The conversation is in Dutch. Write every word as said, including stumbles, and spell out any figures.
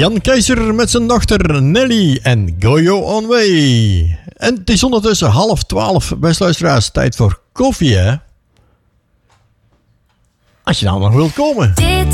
Jan Keizer met zijn dochter Nelly en Goyo On Way. En het is ondertussen half twaalf, beste luisteraars, tijd voor koffie, hè? Als je nou nog wilt komen.